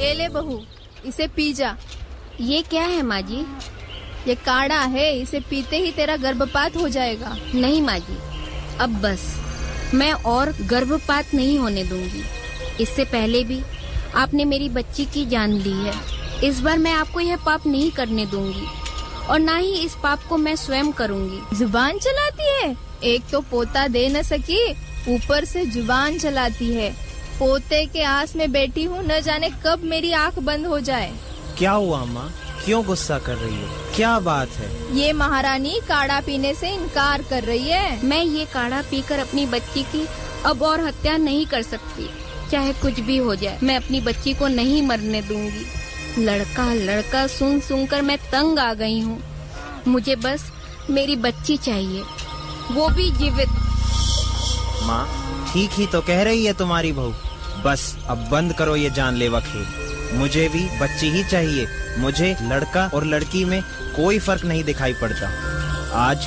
ये ले बहू, इसे पी जा। ये क्या है माँ जी? ये काढ़ा है, इसे पीते ही तेरा गर्भपात हो जाएगा। नहीं माँ जी, अब बस, मैं और गर्भपात नहीं होने दूंगी। इससे पहले भी आपने मेरी बच्ची की जान ली है। इस बार मैं आपको यह पाप नहीं करने दूंगी और ना ही इस पाप को मैं स्वयं करूंगी। जुबान चलाती है, एक तो पोता दे न सकी, ऊपर से जुबान चलाती है। पोते के आस में बैठी हूँ, न जाने कब मेरी आंख बंद हो जाए। क्या हुआ माँ, क्यों गुस्सा कर रही हो? क्या बात है? ये महारानी काढ़ा पीने से इनकार कर रही है। मैं ये काढ़ा पीकर अपनी बच्ची की अब और हत्या नहीं कर सकती। चाहे कुछ भी हो जाए, मैं अपनी बच्ची को नहीं मरने दूंगी। लड़का लड़का सुन सुनकर मैं तंग आ गई हूँ। मुझे बस मेरी बच्ची चाहिए, वो भी जीवित। माँ, ठीक ही तो कह रही है तुम्हारी बहू। बस अब बंद करो ये जानलेवा खेल। मुझे भी बच्ची ही चाहिए। मुझे लड़का और लड़की में कोई फर्क नहीं दिखाई पड़ता। आज